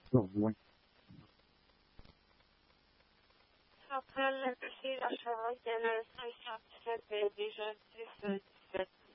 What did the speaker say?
Ouais. Après l'électricité, la chaleur, il y a le 5 17 déjà 10, 17.